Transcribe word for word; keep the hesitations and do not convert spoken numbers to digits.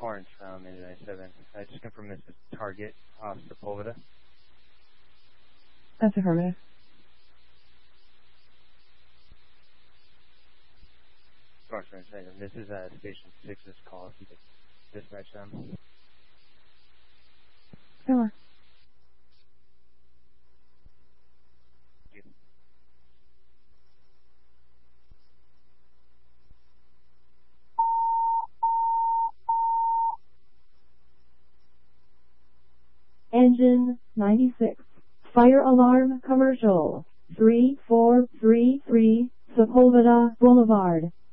Torrance from eight ninety-seven. I just confirm this is Target off Sepulveda. That's affirmative. Torrance from eight ninety-seven. This is uh, Station six's call. If you could dispatch them. Sure. Engine ninety-six. Fire alarm commercial. three four three three Sepulveda Boulevard.